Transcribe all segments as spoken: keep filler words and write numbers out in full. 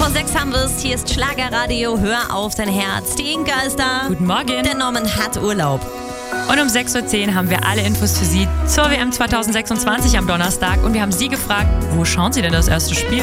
vor sechs haben wir es. Hier ist Schlagerradio. Hör auf dein Herz. Die Inka ist da. Guten Morgen. Der Norman hat Urlaub. Und um sechs Uhr zehn haben wir alle Infos für Sie zur W M zwanzig sechsundzwanzig am Donnerstag. Und wir haben Sie gefragt, wo schauen Sie denn das erste Spiel?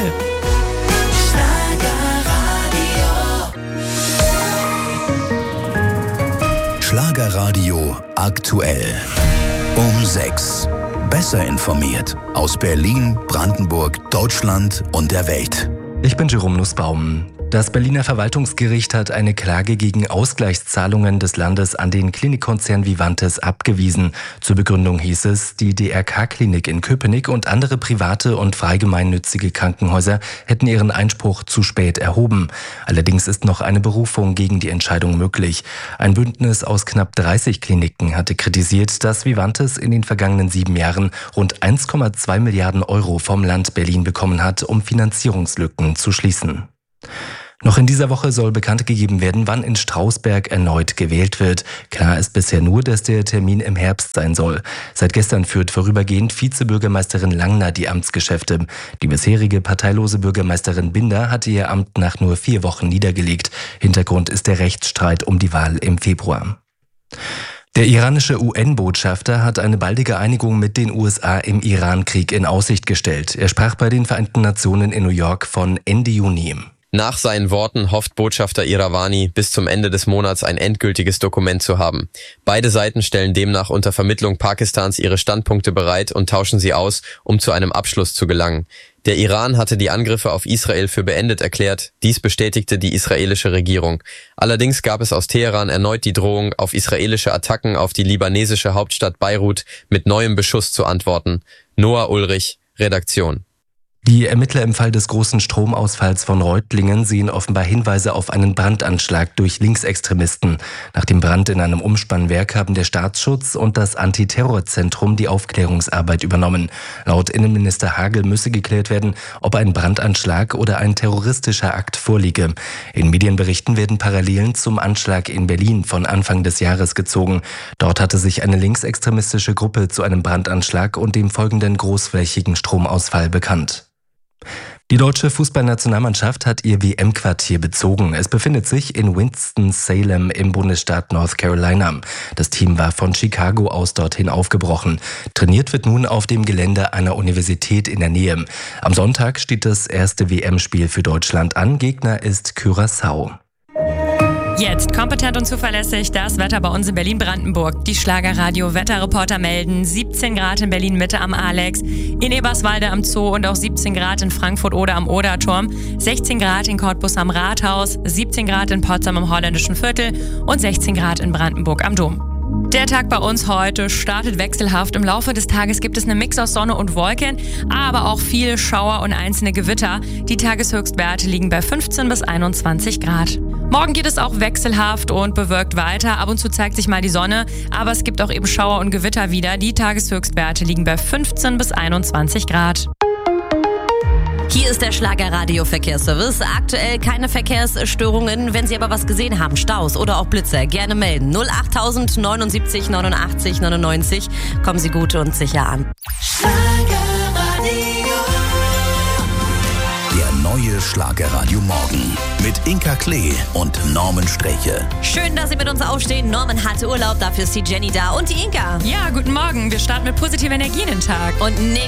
Schlagerradio aktuell. Um sechs. Besser informiert. Aus Berlin, Brandenburg, Deutschland und der Welt. Ich bin Jerome Nussbaum. Das Berliner Verwaltungsgericht hat eine Klage gegen Ausgleichszahlungen des Landes an den Klinikkonzern Vivantes abgewiesen. Zur Begründung hieß es, die D R K-Klinik in Köpenick und andere private und frei gemeinnützige Krankenhäuser hätten ihren Einspruch zu spät erhoben. Allerdings ist noch eine Berufung gegen die Entscheidung möglich. Ein Bündnis aus knapp dreißig Kliniken hatte kritisiert, dass Vivantes in den vergangenen sieben Jahren rund eins Komma zwei Milliarden Euro vom Land Berlin bekommen hat, um Finanzierungslücken zu schließen. Noch in dieser Woche soll bekannt gegeben werden, wann in Strausberg erneut gewählt wird. Klar ist bisher nur, dass der Termin im Herbst sein soll. Seit gestern führt vorübergehend Vizebürgermeisterin Langner die Amtsgeschäfte. Die bisherige parteilose Bürgermeisterin Binder hatte ihr Amt nach nur vier Wochen niedergelegt. Hintergrund ist der Rechtsstreit um die Wahl im Februar. Der iranische U N-Botschafter hat eine baldige Einigung mit den U S A im Iran-Krieg in Aussicht gestellt. Er sprach bei den Vereinten Nationen in New York von Ende Juni. Nach seinen Worten hofft Botschafter Iravani, bis zum Ende des Monats ein endgültiges Dokument zu haben. Beide Seiten stellen demnach unter Vermittlung Pakistans ihre Standpunkte bereit und tauschen sie aus, um zu einem Abschluss zu gelangen. Der Iran hatte die Angriffe auf Israel für beendet erklärt. Dies bestätigte die israelische Regierung. Allerdings gab es aus Teheran erneut die Drohung, auf israelische Attacken auf die libanesische Hauptstadt Beirut mit neuem Beschuss zu antworten. Noah Ulrich, Redaktion. Die Ermittler im Fall des großen Stromausfalls von Reutlingen sehen offenbar Hinweise auf einen Brandanschlag durch Linksextremisten. Nach dem Brand in einem Umspannwerk haben der Staatsschutz und das Antiterrorzentrum die Aufklärungsarbeit übernommen. Laut Innenminister Hagel müsse geklärt werden, ob ein Brandanschlag oder ein terroristischer Akt vorliege. In Medienberichten werden Parallelen zum Anschlag in Berlin von Anfang des Jahres gezogen. Dort hatte sich eine linksextremistische Gruppe zu einem Brandanschlag und dem folgenden großflächigen Stromausfall bekannt. Die deutsche Fußballnationalmannschaft hat ihr W M-Quartier bezogen. Es befindet sich in Winston-Salem im Bundesstaat North Carolina. Das Team war von Chicago aus dorthin aufgebrochen. Trainiert wird nun auf dem Gelände einer Universität in der Nähe. Am Sonntag steht das erste W M-Spiel für Deutschland an. Gegner ist Curaçao. Jetzt kompetent und zuverlässig das Wetter bei uns in Berlin-Brandenburg. Die Schlagerradio-Wetterreporter melden siebzehn Grad in Berlin-Mitte am Alex, in Eberswalde am Zoo und auch siebzehn Grad in Frankfurt-Oder am Oderturm, sechzehn Grad in Cottbus am Rathaus, siebzehn Grad in Potsdam im Holländischen Viertel und sechzehn Grad in Brandenburg am Dom. Der Tag bei uns heute startet wechselhaft. Im Laufe des Tages gibt es einen Mix aus Sonne und Wolken, aber auch viel Schauer und einzelne Gewitter. Die Tageshöchstwerte liegen bei fünfzehn bis einundzwanzig Grad. Morgen geht es auch wechselhaft und bewölkt weiter. Ab und zu zeigt sich mal die Sonne, aber es gibt auch eben Schauer und Gewitter wieder. Die Tageshöchstwerte liegen bei fünfzehn bis einundzwanzig Grad. Hier ist der Schlagerradio-Verkehrsservice. Aktuell keine Verkehrsstörungen. Wenn Sie aber was gesehen haben, Staus oder auch Blitzer, gerne melden. null acht tausend neunundsiebzig neunundachtzig neunundneunzig. Kommen Sie gut und sicher an. Schlagerradio. Der neue Schlagerradio Morgen mit Inka Klee und Norman Sträche. Schön, dass Sie mit uns aufstehen. Norman hatte Urlaub, dafür ist die Jenny da und die Inka. Ja, guten Morgen. Wir starten mit positiver Energie in den Tag. Und